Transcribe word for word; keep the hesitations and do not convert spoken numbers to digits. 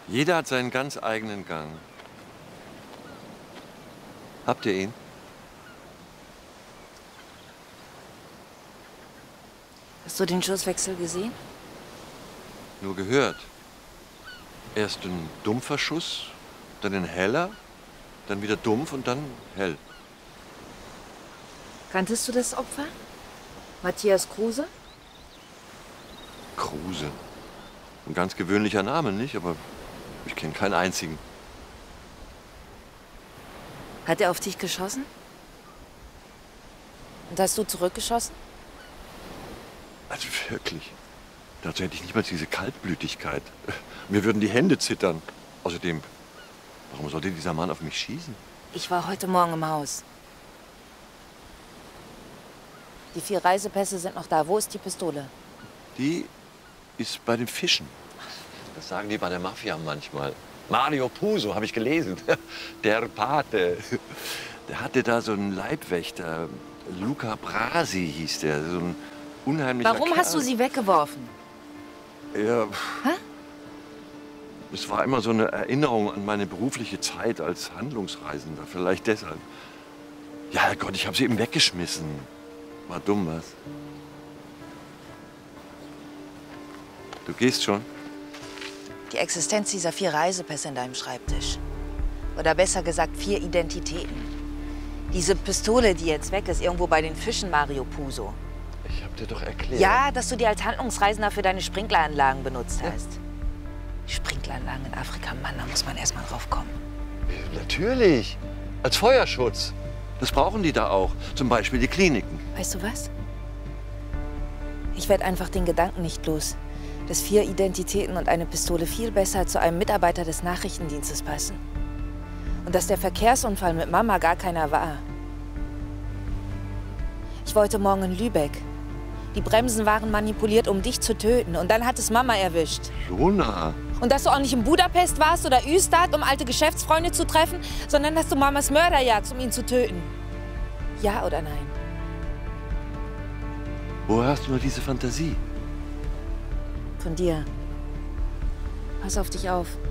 Jeder hat seinen ganz eigenen Gang. Habt ihr ihn? Hast du den Schusswechsel gesehen? Nur gehört. Erst ein dumpfer Schuss, dann ein heller, dann wieder dumpf und dann hell. Kanntest du das Opfer? Matthias Kruse? Kruse. Ein ganz gewöhnlicher Name, nicht? Aber ich kenne keinen einzigen. Hat er auf dich geschossen? Und hast du zurückgeschossen? Also wirklich. Dazu hätte ich nicht mal diese Kaltblütigkeit. Mir würden die Hände zittern. Außerdem, warum sollte dieser Mann auf mich schießen? Ich war heute Morgen im Haus. Die vier Reisepässe sind noch da. Wo ist die Pistole? Die ist bei den Fischen. Das sagen die bei der Mafia manchmal. Mario Puzo, habe ich gelesen. Der Pate. Der hatte da so einen Leibwächter. Luca Brasi hieß der. So ein unheimlicher Warum Kerl. hast du sie weggeworfen? Ja. Hä? Es war immer so eine Erinnerung an meine berufliche Zeit als Handlungsreisender. Vielleicht deshalb. Ja, Gott, ich habe sie eben weggeschmissen. War dumm, was? Du gehst schon? Die Existenz dieser vier Reisepässe in deinem Schreibtisch. Oder besser gesagt, vier Identitäten. Diese Pistole, die jetzt weg ist, irgendwo bei den Fischen, Mario Puzo. Ich hab dir doch erklärt. Ja, dass du die als Handlungsreisender für deine Sprinkleranlagen benutzt hast. Ja. Sprinkleranlagen in Afrika, Mann, da muss man erst mal drauf kommen. Natürlich. Als Feuerschutz. Das brauchen die da auch. Zum Beispiel die Kliniken. Weißt du was? Ich werde einfach den Gedanken nicht los, dass vier Identitäten und eine Pistole viel besser zu einem Mitarbeiter des Nachrichtendienstes passen. Und dass der Verkehrsunfall mit Mama gar keiner war. Ich war heute Morgen in Lübeck. Die Bremsen waren manipuliert, um dich zu töten. Und dann hat es Mama erwischt. Jona. Und dass du auch nicht in Budapest warst oder Ystad, um alte Geschäftsfreunde zu treffen, sondern dass du Mamas Mörder jagst, um ihn zu töten. Ja oder nein? Woher hast du nur diese Fantasie? Von dir. Pass auf dich auf.